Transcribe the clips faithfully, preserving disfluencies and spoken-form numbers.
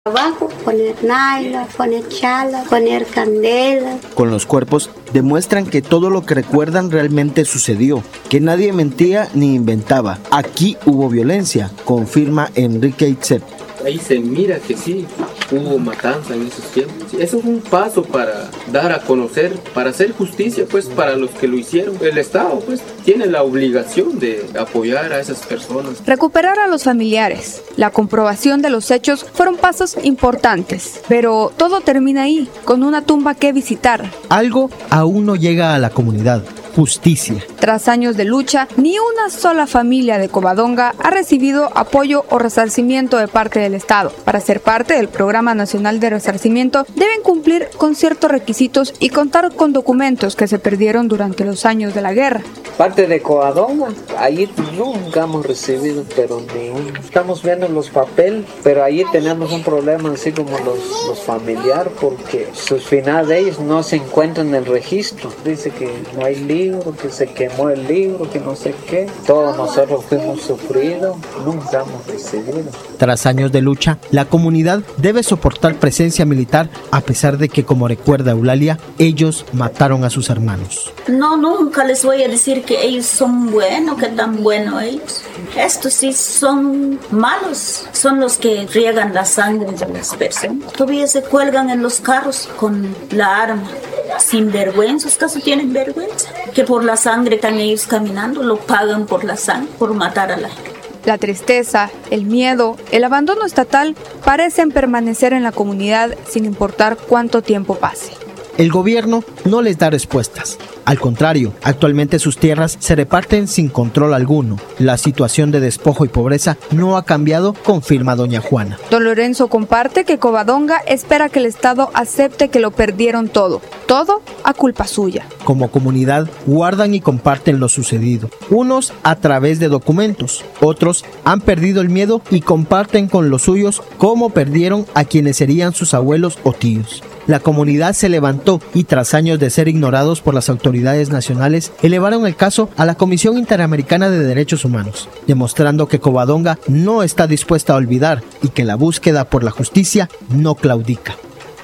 Abajo, poner naila, poner chala, poner candela. Con los cuerpos demuestran que todo lo que recuerdan realmente sucedió, que nadie mentía ni inventaba. Aquí hubo violencia, confirma Enrique Itzep. Ahí se mira que sí, hubo matanza en esos tiempos. Eso es un paso para dar a conocer, para hacer justicia, pues, para los que lo hicieron. El Estado, pues, tiene la obligación de apoyar a esas personas. Recuperar a los familiares, la comprobación de los hechos fueron pasos importantes, pero todo termina ahí, con una tumba que visitar. Algo aún no llega a la comunidad. Justicia. Tras años de lucha, ni una sola familia de Covadonga ha recibido apoyo o resarcimiento de parte del Estado. Para ser parte del Programa Nacional de Resarcimiento, deben cumplir con ciertos requisitos y contar con documentos que se perdieron durante los años de la guerra. Parte de Covadonga, ahí nunca hemos recibido, pero ni uno. Estamos viendo los papeles, pero ahí tenemos un problema así como los, los familiares, porque sus finales de ellos no se encuentran en el registro. Dice que no hay libro, que se quemó el libro, que no sé qué. Todos nosotros fuimos sufridos, nunca hemos recibido. Tras años de lucha, la comunidad debe soportar presencia militar a pesar de que, como recuerda Eulalia, ellos mataron a sus hermanos. No, nunca les voy a decir que ellos son buenos, que tan buenos ellos. Estos sí son malos, son los que riegan la sangre de las personas. Todavía se cuelgan en los carros con la arma. Sin vergüenza, ¿acaso tienen vergüenza? Que por la sangre están ellos caminando, lo pagan por la sangre, por matar a la gente. La tristeza, el miedo, el abandono estatal parecen permanecer en la comunidad sin importar cuánto tiempo pase. El gobierno no les da respuestas. Al contrario, actualmente sus tierras se reparten sin control alguno. La situación de despojo y pobreza no ha cambiado, confirma doña Juana. Don Lorenzo comparte que Covadonga espera que el Estado acepte que lo perdieron todo, todo a culpa suya. Como comunidad guardan y comparten lo sucedido, unos a través de documentos, otros han perdido el miedo y comparten con los suyos cómo perdieron a quienes serían sus abuelos o tíos. La comunidad se levantó y tras años de ser ignorados por las autoridades nacionales, elevaron el caso a la Comisión Interamericana de Derechos Humanos, demostrando que Covadonga no está dispuesta a olvidar y que la búsqueda por la justicia no claudica.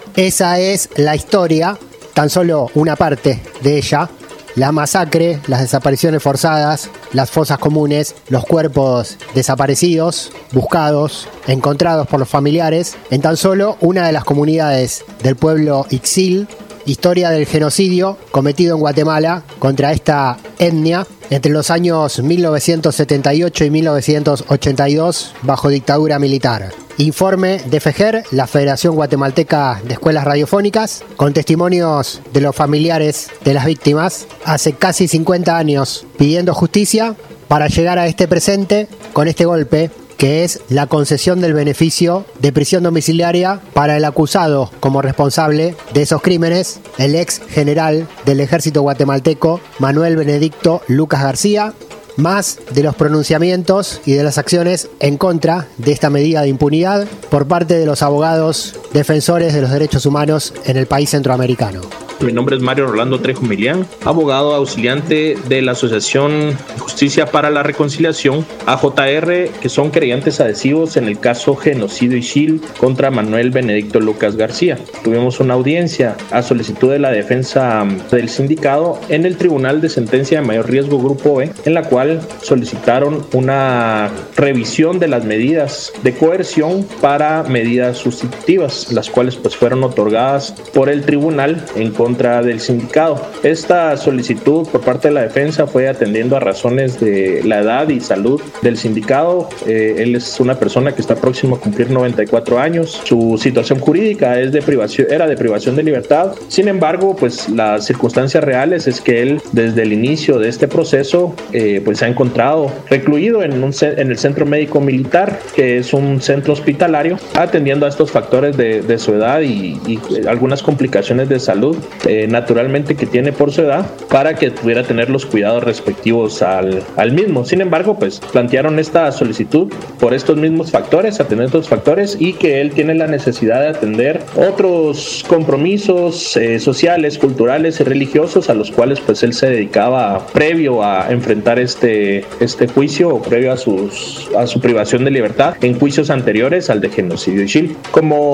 Esa es la historia, tan solo una parte de ella. La masacre, las desapariciones forzadas, las fosas comunes, los cuerpos desaparecidos, buscados, encontrados por los familiares, en tan solo una de las comunidades del pueblo Ixil. Historia del genocidio cometido en Guatemala contra esta etnia entre los años mil novecientos setenta y ocho y mil novecientos ochenta y dos bajo dictadura militar. Informe de FEGER, la Federación Guatemalteca de Escuelas Radiofónicas, con testimonios de los familiares de las víctimas hace casi cincuenta años pidiendo justicia para llegar a este presente con este golpe, que es la concesión del beneficio de prisión domiciliaria para el acusado como responsable de esos crímenes, el ex general del ejército guatemalteco, Manuel Benedicto Lucas García, más de los pronunciamientos y de las acciones en contra de esta medida de impunidad por parte de los abogados defensores de los derechos humanos en el país centroamericano. Mi nombre es Mario Rolando Trejo Milián, abogado auxiliante de la Asociación Justicia para la Reconciliación, A J R, que son creyentes adhesivos en el caso Genocidio Ixil contra Manuel Benedicto Lucas García. Tuvimos una audiencia a solicitud de la defensa del sindicado en el Tribunal de Sentencia de Mayor Riesgo Grupo B, en la cual solicitaron una revisión de las medidas de coerción para medidas sustitutivas, las cuales pues fueron otorgadas por el tribunal en contra del sindicado. Esta solicitud por parte de la defensa fue atendiendo a razones de la edad y salud del sindicado. Eh, él es una persona que está próximo a cumplir noventa y cuatro años. Su situación jurídica es de privación, era de privación de libertad. Sin embargo, pues las circunstancias reales es que él desde el inicio de este proceso eh, pues se ha encontrado recluido en, un, en el Centro Médico Militar, que es un centro hospitalario, atendiendo a estos factores de, de su edad y, y algunas complicaciones de salud Eh, naturalmente que tiene por su edad, para que pudiera tener los cuidados respectivos al, al mismo. Sin embargo, pues plantearon esta solicitud por estos mismos factores, atender estos factores, y que él tiene la necesidad de atender otros compromisos eh, sociales, culturales y religiosos a los cuales pues él se dedicaba previo a enfrentar este, este juicio o previo a, sus, a su privación de libertad en juicios anteriores al de genocidio Ixil. Como